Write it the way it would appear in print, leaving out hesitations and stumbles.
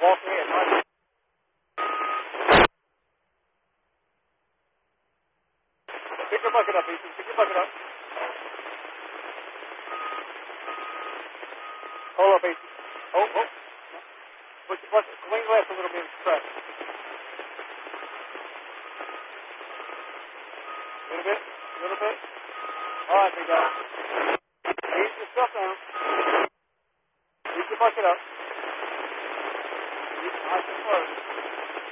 Walk ahead. Right. Pick your bucket up, Ethan. Pick your bucket up. Hold up, Ethan. Oh. Push your bucket. Swing left a little bit and stretch. A little bit. All right, big guy. Ease your stuff down. Ease your bucket up. Ease nice and slow.